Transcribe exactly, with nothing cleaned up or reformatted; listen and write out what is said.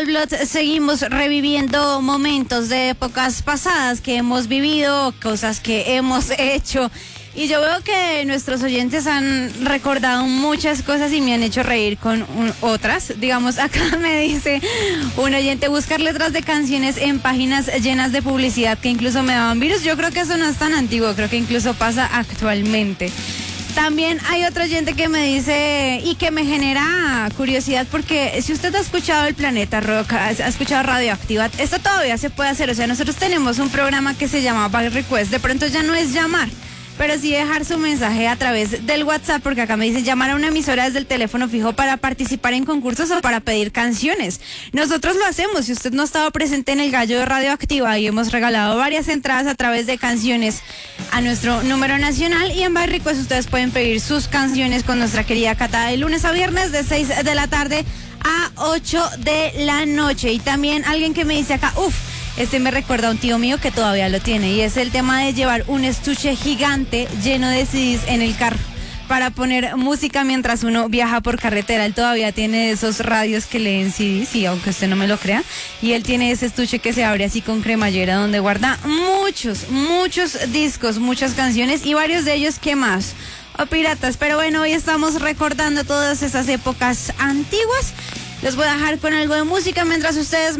All Blood seguimos reviviendo momentos de épocas pasadas que hemos vivido, cosas que hemos hecho. Y yo veo que nuestros oyentes han recordado muchas cosas y me han hecho reír con un, otras. Digamos, acá me dice un oyente, buscar letras de canciones en páginas llenas de publicidad que incluso me daban virus. Yo creo que eso no es tan antiguo, creo que incluso pasa actualmente. También hay otro oyente que me dice y que me genera curiosidad porque si usted ha escuchado El Planeta Rock, ha escuchado Radioactiva, esto todavía se puede hacer. O sea, nosotros tenemos un programa que se llama Back Request, de pronto ya no es llamar, pero sí dejar su mensaje a través del WhatsApp, porque acá me dicen llamar a una emisora desde el teléfono fijo para participar en concursos o para pedir canciones. Nosotros lo hacemos. Si usted no ha estado presente en el Gallo de Radioactiva, y hemos regalado varias entradas a través de canciones a nuestro número nacional, y en Back Request ustedes pueden pedir sus canciones con nuestra querida Cata de lunes a viernes de seis de la tarde a ocho de la noche. Y también alguien que me dice acá, uff, este me recuerda a un tío mío que todavía lo tiene, y es el tema de llevar un estuche gigante lleno de C Ds en el carro para poner música mientras uno viaja por carretera. Él todavía tiene esos radios que leen C Ds, y aunque usted no me lo crea, y él tiene ese estuche que se abre así con cremallera donde guarda muchos, muchos discos, muchas canciones, y varios de ellos quemados o piratas. Pero bueno, hoy estamos recordando todas esas épocas antiguas. Les voy a dejar con algo de música mientras ustedes